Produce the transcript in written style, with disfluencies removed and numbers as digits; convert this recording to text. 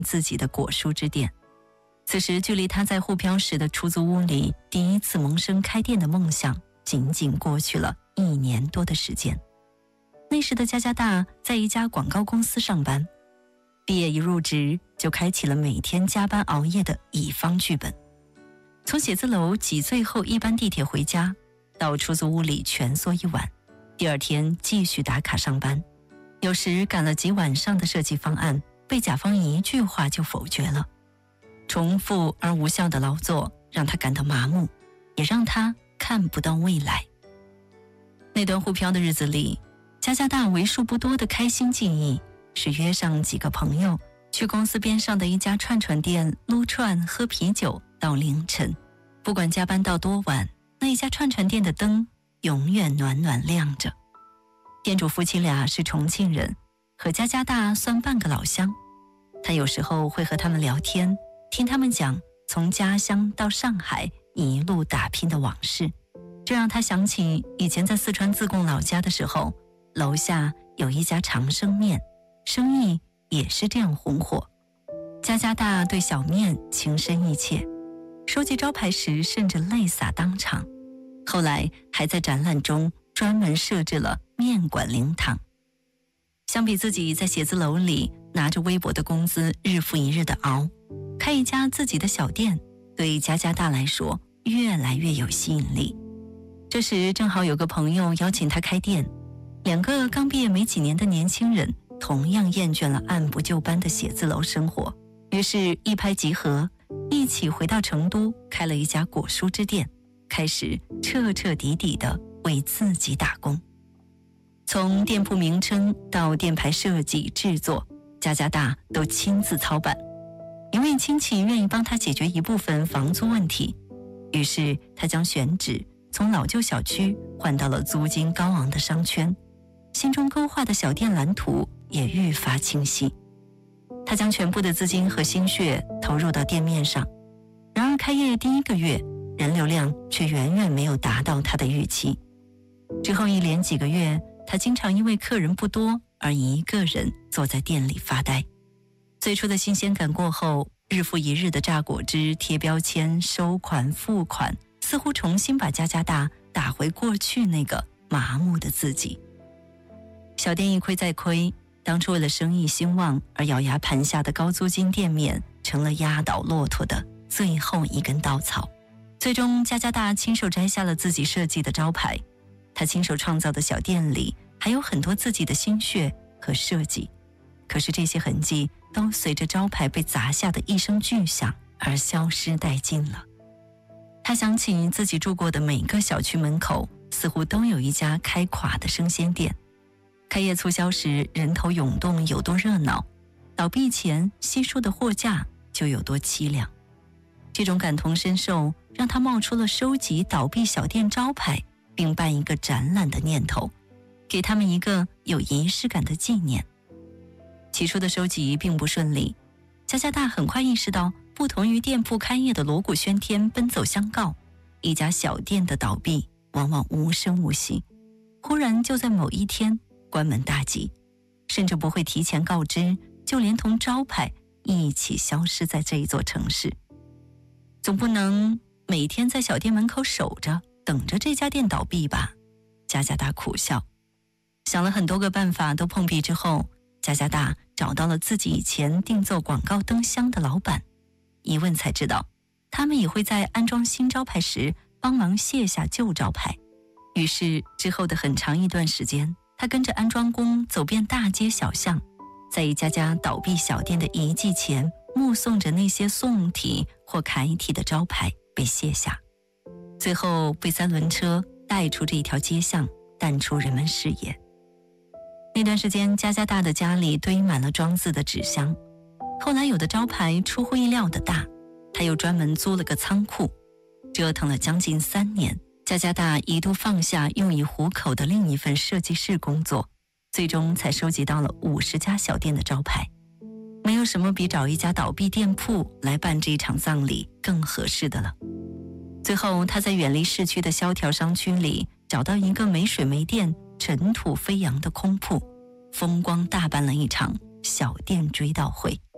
自己的果蔬之店。此时距离他在沪漂时的出租屋里第一次萌生开店的梦想，仅仅过去了1年多的时间。那时的加加大在一家广告公司上班，毕业一入职就开启了每天加班熬夜的乙方剧本。从写字楼挤最后一班地铁回家，到出租屋里蜷缩一晚，第二天继续打卡上班。有时赶了几晚上的设计方案，被甲方一句话就否决了。重复而无效的劳作让他感到麻木，也让他看不到未来。那段沪漂的日子里，加加大为数不多的开心记忆是约上几个朋友去公司边上的一家串串店撸串喝啤酒到凌晨。不管加班到多晚，那一家串串店的灯永远暖暖亮着。店主夫妻俩是重庆人，和加加大算半个老乡。他有时候会和他们聊天，听他们讲从家乡到上海一路打拼的往事，这让他想起以前在四川自贡老家的时候，楼下有一家长生面，生意也是这样红火。加加大对小面情深意切，收集招牌时甚至泪洒当场，后来还在展览中专门设置了面馆灵堂。相比自己在写字楼里拿着微薄的工资日复一日的熬，开一家自己的小店对加加大来说越来越有吸引力。这时正好有个朋友邀请他开店，两个刚毕业没几年的年轻人同样厌倦了按部就班的写字楼生活，于是一拍即合，一起回到成都开了一家果蔬之店，开始彻彻底底地为自己打工。从店铺名称到店牌设计制作，加加大都亲自操办。一位亲戚愿意帮他解决一部分房租问题，于是他将选址从老旧小区换到了租金高昂的商圈，心中勾画的小店蓝图也愈发清晰。他将全部的资金和心血投入到店面上，然而开业第1个月，人流量却远远没有达到他的预期。之后一连几个月，他经常因为客人不多而一个人坐在店里发呆。最初的新鲜感过后，日复一日的榨果汁、贴标签、收款、付款，似乎重新把加加大打回过去那个麻木的自己。小店一亏再亏，当初为了生意兴旺而咬牙盘下的高租金店面，成了压倒骆驼的最后一根稻草。最终加加大亲手摘下了自己设计的招牌，他亲手创造的小店里还有很多自己的心血和设计，可是这些痕迹都随着招牌被砸下的一声巨响而消失殆尽了。他想起自己住过的每个小区门口似乎都有一家开垮的生鲜店，开业促销时人头涌动有多热闹，倒闭前稀疏的货架就有多凄凉。这种感同身受让他冒出了收集倒闭小店招牌并办一个展览的念头，给他们一个有仪式感的纪念。起初的收集并不顺利，加加大很快意识到，不同于店铺开业的锣鼓喧天奔走相告，一家小店的倒闭往往无声无息，忽然就在某一天关门大吉，甚至不会提前告知，就连同招牌一起消失在这一座城市。总不能每天在小店门口守着，等着这家店倒闭吧？加加大苦笑。想了很多个办法都碰壁之后，加加大找到了自己以前定做广告灯箱的老板，一问才知道，他们也会在安装新招牌时帮忙卸下旧招牌。于是之后的很长一段时间，他跟着安装工走遍大街小巷，在一家家倒闭小店的遗迹前，目送着那些宋体或楷体的招牌被卸下，最后被3轮车带出这一条街巷，淡出人们视野。那段时间，加加大的家里堆满了装字的纸箱，后来有的招牌出乎意料的大，他又专门租了个仓库，折腾了将近3年，加加大一度放下用以糊口的另一份设计师工作，最终才收集到了50家小店的招牌。没有什么比找一家倒闭店铺来办这场葬礼更合适的了。最后他在远离市区的萧条商区里找到一个没水没电、尘土飞扬的空铺，风光大办了一场小店追悼会。